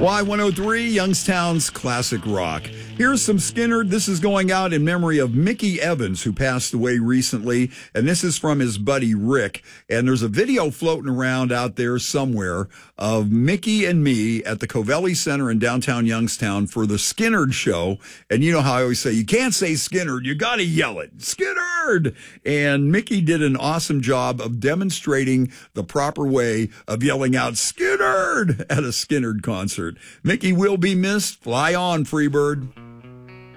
Y103, Youngstown's classic rock. Here's some Skynyrd. This is going out in memory of Mickey Evans, who passed away recently, and this is from his buddy Rick. And there's a video floating around out there somewhere of Mickey and me at the Covelli Center in downtown Youngstown for the Skynyrd show. And you know how I always say, you can't say Skynyrd, you got to yell it, Skynyrd! And Mickey did an awesome job of demonstrating the proper way of yelling out Skynyrd at a Skynyrd concert. Mickey will be missed. Fly on, Freebird.